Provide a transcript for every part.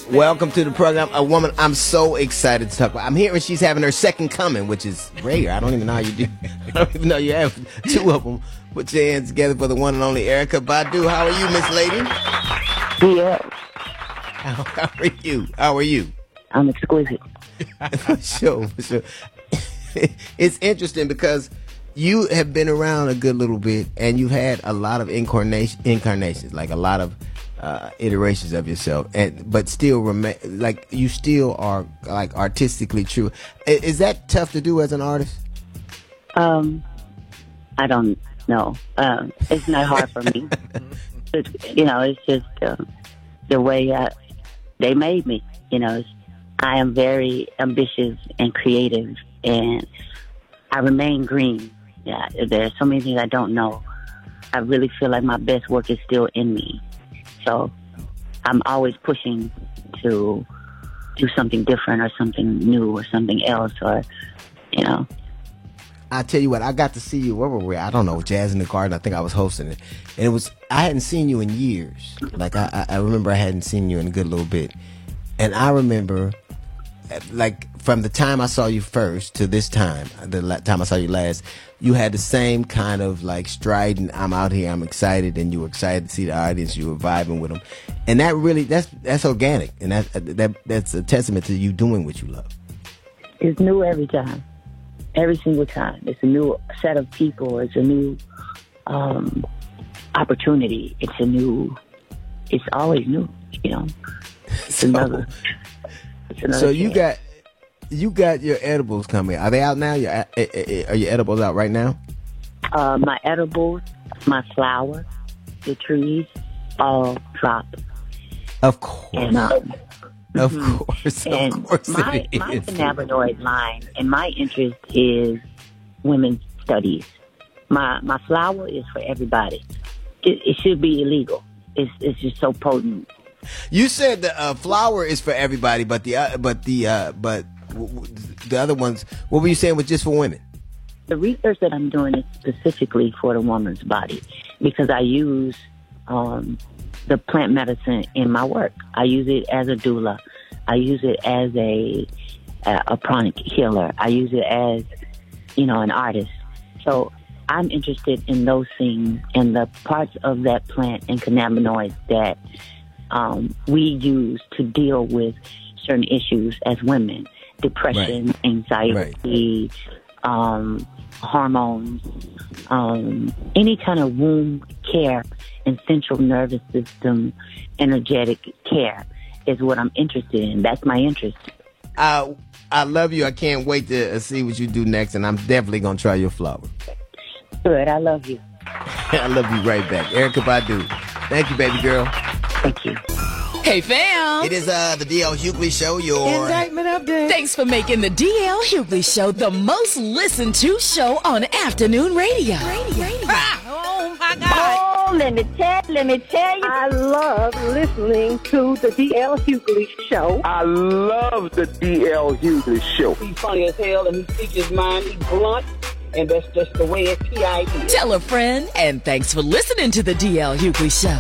Welcome to the program. A woman I'm so excited to talk about. I'm hearing she's having her second coming, which is rare. I don't even know how you do. I don't even know you have two of them. Put your hands together for the one and only Erykah Badu. How are you, Miss Lady? Yeah. How are you? How are you? I'm exquisite. For sure. It's interesting because you have been around a good little bit, and you've had a lot of incarnations, like a lot of iterations of yourself, but still remain like you still are like artistically true. Is that tough to do as an artist? I don't know. It's not hard for me. It's just the way they made me. I am very ambitious and creative, and I remain green. Yeah, there's so many things I don't know. I really feel like my best work is still in me. So I'm always pushing to do something different or something new or something else I tell you what, I got to see you, where were we? I don't know, Jazz in the Garden. I think I was hosting it. And I hadn't seen you in years. Like, I remember I hadn't seen you in a good little bit. And I remember, like, from the time I saw you first to this time, the time I saw you last, you had the same kind of, like, strident, I'm out here, I'm excited, and you were excited to see the audience, you were vibing with them. And that really, that's organic. And that's a testament to you doing what you love. It's new every time. Every single time. It's a new set of people. It's a new opportunity. It's always new, It's another. So you got your edibles coming. Are they out now? Are your edibles out right now? My edibles, my flower, the trees, all drop. Of course. And, Of course my cannabinoid line and my interest is women's studies. My flower is for everybody. It should be illegal. It's just so potent. You said the flower is for everybody, but the other ones. What were you saying was just for women? The research that I'm doing is specifically for the woman's body because I use the plant medicine in my work. I use it as a doula. I use it as a pranic healer. I use it as, an artist. So I'm interested in those things and the parts of that plant and cannabinoids that we use to deal with certain issues as women. Depression, right. Anxiety, right. Hormones, any kind of womb care and central nervous system energetic care is what I'm interested in. That's my interest. I love you. I can't wait to see what you do next, and I'm definitely going to try your flower. Good. I love you. I love you right back. Erykah Badu. Thank you, baby girl. Thank you. Hey, fam. It is the D.L. Hughley Show, your indictment update. Thanks for making the D.L. Hughley Show the most listened to show on afternoon radio. Oh, my God. Oh, let me tell you. I love listening to the D.L. Hughley Show. I love the D.L. Hughley Show. He's funny as hell, and he speaks his mind. He's blunt, and that's just the way it's P.I.D. Tell a friend, and thanks for listening to the D.L. Hughley Show.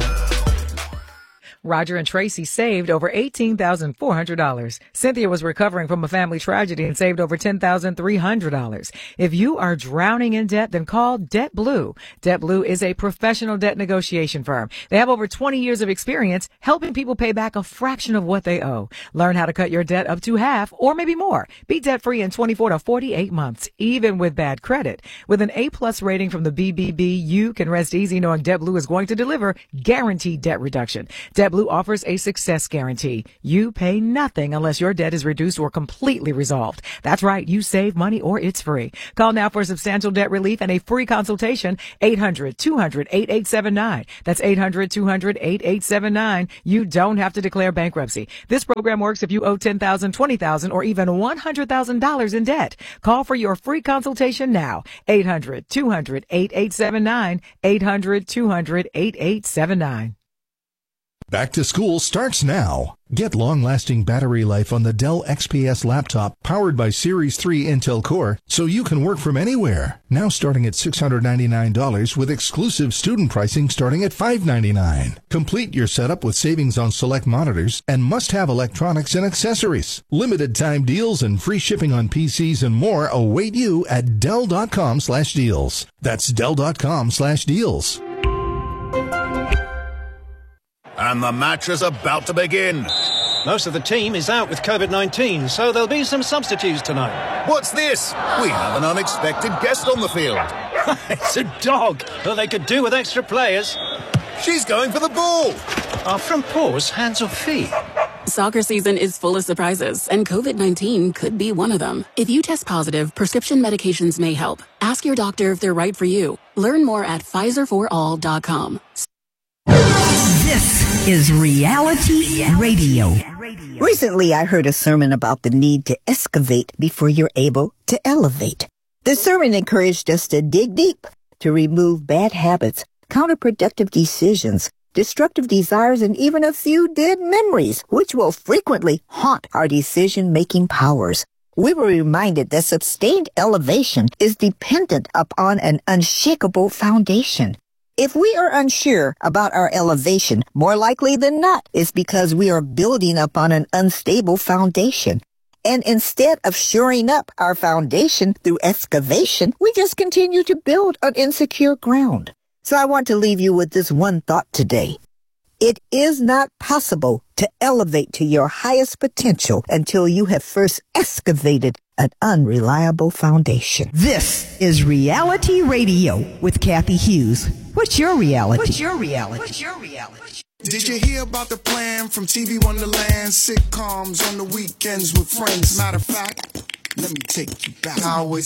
Roger and Tracy saved over $18,400. Cynthia was recovering from a family tragedy and saved over $10,300. If you are drowning in debt, then call Debt Blue. Debt Blue is a professional debt negotiation firm. They have over 20 years of experience helping people pay back a fraction of what they owe. Learn how to cut your debt up to half or maybe more. Be debt-free in 24 to 48 months, even with bad credit. With an A-plus rating from the BBB, you can rest easy knowing Debt Blue is going to deliver guaranteed debt reduction. Debt Blue offers a success guarantee. You pay nothing unless your debt is reduced or completely resolved. That's right. You save money or it's free. Call now for substantial debt relief and a free consultation. 800-200-8879. That's 800-200-8879. You don't have to declare bankruptcy. This program works if you owe $10,000, $20,000, or even $100,000 in debt. Call for your free consultation now. 800-200-8879. 800-200-8879. Back to school starts now. Get long-lasting battery life on the Dell XPS laptop powered by Series 3 Intel Core so you can work from anywhere. Now starting at $699 with exclusive student pricing starting at $599. Complete your setup with savings on select monitors and must-have electronics and accessories. Limited time deals and free shipping on PCs and more await you at Dell.com/deals. That's Dell.com/deals. And the match is about to begin. Most of the team is out with COVID-19, so there'll be some substitutes tonight. What's this? We have an unexpected guest on the field. It's a dog. Well, they could do with extra players. She's going for the ball. Are front paws hands or feet? Soccer season is full of surprises, and COVID-19 could be one of them. If you test positive, prescription medications may help. Ask your doctor if they're right for you. Learn more at PfizerForAll.com. This is Reality Radio. Recently, I heard a sermon about the need to excavate before you're able to elevate. The sermon encouraged us to dig deep, to remove bad habits, counterproductive decisions, destructive desires, and even a few dead memories, which will frequently haunt our decision-making powers. We were reminded that sustained elevation is dependent upon an unshakable foundation. If we are unsure about our elevation, more likely than not, it's because we are building upon an unstable foundation. And instead of shoring up our foundation through excavation, we just continue to build on insecure ground. So I want to leave you with this one thought today. It is not possible to elevate to your highest potential until you have first excavated an unreliable foundation. This is Reality Radio with Kathy Hughes. What's your reality? What's your reality? What's your reality? Did you hear about the plan from TV Wonderland? Sitcoms on the weekends with friends. Matter of fact, let me take you back. I was